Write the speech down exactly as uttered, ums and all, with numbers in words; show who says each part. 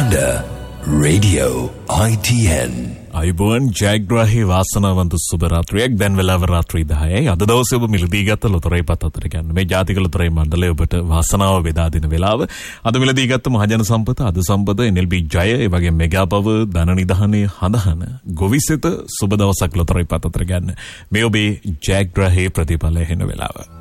Speaker 1: හඬ radio I T N.
Speaker 2: අයිබෝන් ජයග්‍රාහී වාසනාවන්ත සුබ රාත්‍රියක්. දැන් වෙලාව රාත්‍රී දහයයි. අද දවසේ ඔබ මිලදී ගත්ත ලොතරැයි පත් අතර ගන්න මේ ජාතික ලොතරැයි මණ්ඩලය ඔබට වාසනාව බෙදා දෙන වෙලාව. අද මිලදී ගත්ත මහජන සම්පත, අද සම්පත, N L B ජය, ඒ වගේ මෙගා පව, ධන නිධානයේ හඳහන ගොවිසෙත සුබ දවසක් ලොතරැයි පත් අතර ගන්න. මේ ඔබේ ජයග්‍රාහී ප්‍රතිඵල හෙන වෙලාව.